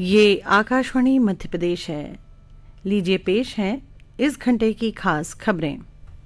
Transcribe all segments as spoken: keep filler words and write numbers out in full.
ये आकाशवाणी मध्य प्रदेश है। लीजिए पेश है इस घंटे की खास खबरें।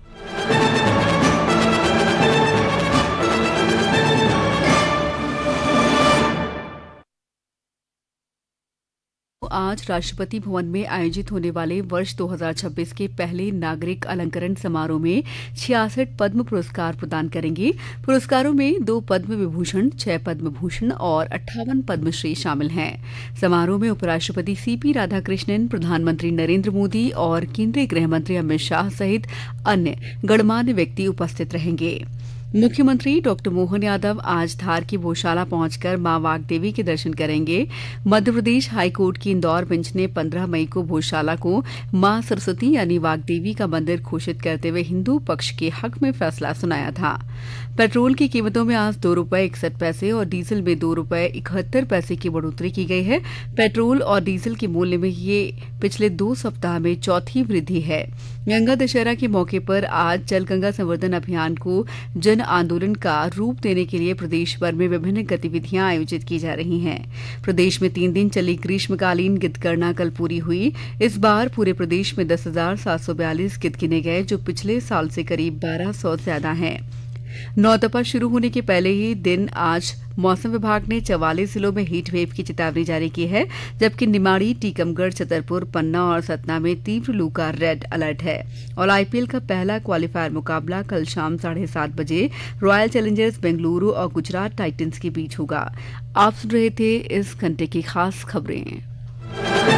आज राष्ट्रपति भवन में आयोजित होने वाले वर्ष दो हज़ार छब्बीस के पहले नागरिक अलंकरण समारोह में छियासठ पद्म पुरस्कार प्रदान करेंगे। पुरस्कारों में दो पद्म विभूषण, छह पद्म भूषण और अट्ठावन पद्मश्री शामिल हैं। समारोह में उपराष्ट्रपति सीपी राधाकृष्णन, प्रधानमंत्री नरेंद्र मोदी और केंद्रीय गृह मंत्री अमित शाह सहित अन्य गणमान्य व्यक्ति उपस्थित रहेंगे। मुख्यमंत्री डॉक्टर मोहन यादव आज धार की गौशाला पहुंचकर मां वागदेवी के दर्शन करेंगे। मध्यप्रदेश हाईकोर्ट की इंदौर बेंच ने पंद्रह मई को गौशाला को मां सरस्वती यानी वागदेवी का मंदिर घोषित करते हुए हिंदू पक्ष के हक में फैसला सुनाया था। पेट्रोल की कीमतों में आज दो रुपए इकसठ पैसे और डीजल में दो रुपए इकहत्तर पैसे की बढ़ोतरी की गई है। पेट्रोल और डीजल के मूल्य में ये पिछले दो सप्ताह में चौथी वृद्धि है। गंगा दशहरा के मौके पर आज जल गंगा संवर्धन अभियान को जन आंदोलन का रूप देने के लिए प्रदेश भर में विभिन्न गतिविधियां आयोजित की जा रही हैं। प्रदेश में तीन दिन चली ग्रीष्मकालीन गिद्धगणना कल पूरी हुई। इस बार पूरे प्रदेश में दस हजार सात सौ बयालीस गिद्ध गिने गए, जो पिछले साल से करीब बारह सौ ज्यादा हैं। नौतपा शुरू होने के पहले ही दिन आज मौसम विभाग ने चवालीस जिलों में हीट वेव की चेतावनी जारी की है, जबकि निमाड़ी, टीकमगढ़, छतरपुर, पन्ना और सतना में तीव्र लू का रेड अलर्ट है। और आईपीएल का पहला क्वालिफायर मुकाबला कल शाम साढ़े सात बजे रॉयल चैलेंजर्स बेंगलुरु और गुजरात टाइटंस के बीच होगा। आप सुन रहे थे इस घंटे की खास खबरें।